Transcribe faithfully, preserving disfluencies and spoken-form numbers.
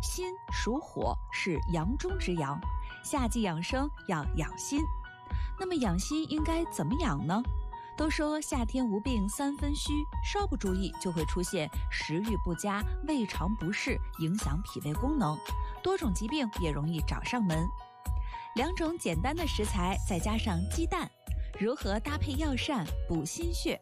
心属火，是阳中之阳，夏季养生要养心。那么养心应该怎么养呢？都说夏天无病三分虚，稍不注意就会出现食欲不佳、胃肠不适，影响脾胃功能，多种疾病也容易找上门。两种简单的食材再加上鸡蛋，如何搭配药膳补心血，